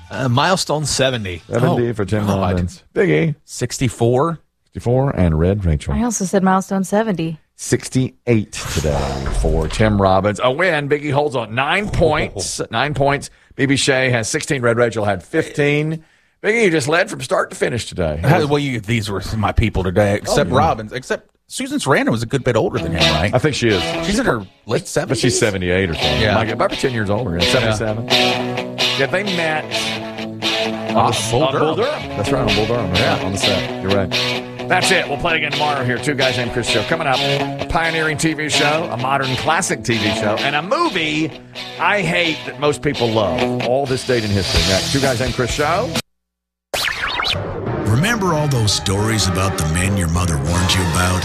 Milestone 70. 70 for Tim Robbins. Biggie. 64. 64. And Red Rachel. I also said milestone 70. 68 today for Tim Robbins. A win. Biggie holds on 9 points. 9 points. BB Shea has 16. Red Rachel had 15. Biggie, you just led from start to finish today. Well, these were my people today, except Robbins. Except Susan Sarandon was a good bit older than him, right? I think she is. She's in her late 70s. But she's 78 or something. Yeah. Like about 10 years older. 77. Yeah, they met on Bull Durham. That's right, on Bull Durham. Yeah, on the set. You're right. That's it. We'll play again tomorrow here. Two Guys Named Chris show. Coming up, a pioneering TV show, a modern classic TV show, and a movie I hate that most people love. All this date in history. Next, Two Guys Named Chris show. Remember all those stories about the men your mother warned you about?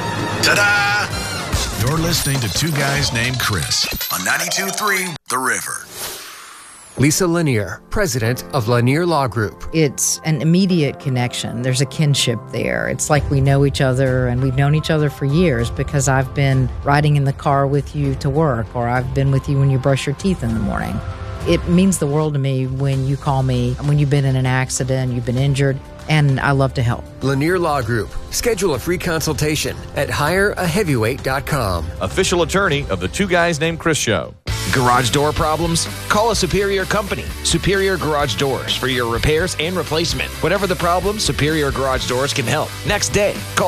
Ta-da! You're listening to Two Guys Named Chris on 92.3 The River. Lisa Lanier, president of Lanier Law Group. It's an immediate connection. There's a kinship there. It's like we know each other, and we've known each other for years because I've been riding in the car with you to work, or I've been with you when you brush your teeth in the morning. It means the world to me when you call me, when you've been in an accident, you've been injured, and I love to help. Lanier Law Group. Schedule a free consultation at hireaheavyweight.com. Official attorney of the Two Guys Named Chris show. Garage door problems? Call a Superior company. Superior Garage Doors for your repairs and replacement. Whatever the problem, Superior Garage Doors can help. Next day, call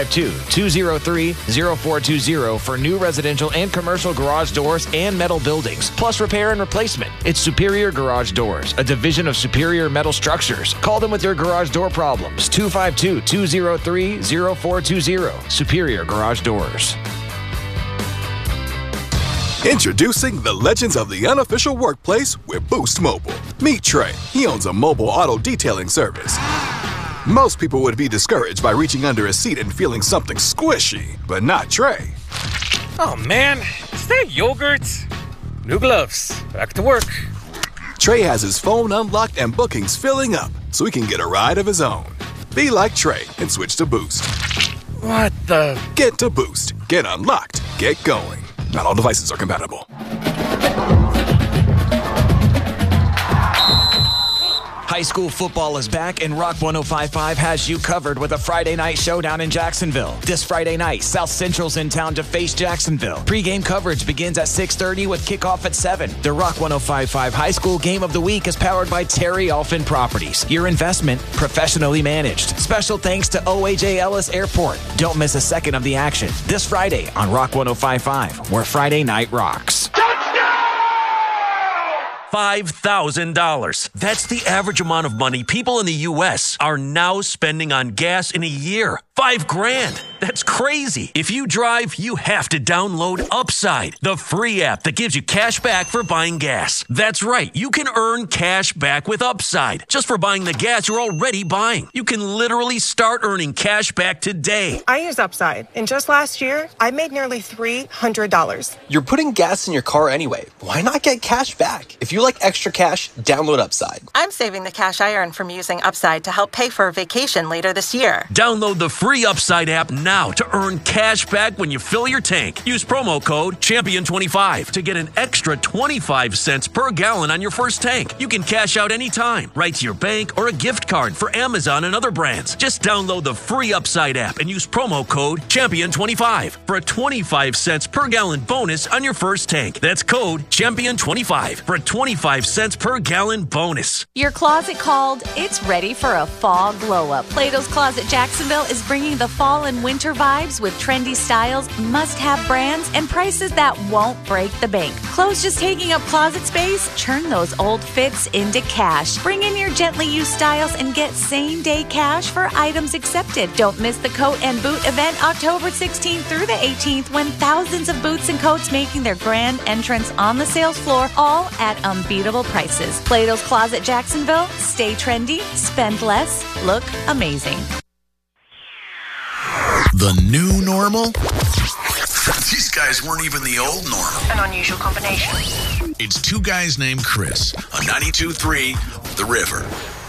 252-203-0420 for new residential and commercial garage doors and metal buildings, plus repair and replacement. It's Superior Garage Doors, a division of Superior Metal Structures. Call them with your garage door problems. 252-203-0420. Superior Garage Doors. Introducing the legends of the unofficial workplace with Boost Mobile. Meet Trey. He owns a mobile auto detailing service. Most people would be discouraged by reaching under a seat and feeling something squishy, but not Trey. Oh man, is that yogurt? New gloves. Back to work. Trey has his phone unlocked and bookings filling up, so he can get a ride of his own. Be like Trey and switch to Boost. What the? Get to Boost. Get unlocked. Get going. Not all devices are compatible. High school football is back, and Rock 105.5 has you covered with a Friday night showdown in Jacksonville. This Friday night, South Central's in town to face Jacksonville. Pre-game coverage begins at 6:30 with kickoff at 7. The Rock 105.5 High School Game of the Week is powered by Terry Alphin Properties. Your investment, professionally managed. Special thanks to OAJ Ellis Airport. Don't miss a second of the action. This Friday on Rock 105.5, where Friday night rocks. $5,000. That's the average amount of money people in the U.S. are now spending on gas in a year. $5,000. That's crazy. If you drive, you have to download Upside, the free app that gives you cash back for buying gas. That's right. You can earn cash back with Upside just for buying the gas you're already buying. You can literally start earning cash back today. I use Upside, and just last year, I made nearly $300. You're putting gas in your car anyway. Why not get cash back? If you like extra cash, download Upside. I'm saving the cash I earn from using Upside to help pay for a vacation later this year. Download the free Upside app now to earn cash back when you fill your tank. Use promo code Champion25 to get an extra 25 cents per gallon on your first tank. You can cash out anytime, right to your bank or a gift card for Amazon and other brands. Just download the free Upside app and use promo code Champion25 for a 25 cents per gallon bonus on your first tank. That's code Champion25 for a 25 cents per gallon bonus. Your closet called? It's ready for a fall glow up. Plato's Closet Jacksonville is bringing the fall and winter vibes with trendy styles, must-have brands, and prices that won't break the bank. Clothes just taking up closet space? Turn those old fits into cash. Bring in your gently used styles and get same-day cash for items accepted. Don't miss the coat and boot event October 16th through the 18th when thousands of boots and coats making their grand entrance on the sales floor, all at unbeatable prices. Plato's Closet Jacksonville. Stay trendy, spend less, look amazing. The new normal? These guys weren't even the old normal. An unusual combination. It's Two Guys Named Chris on 92.3 The River.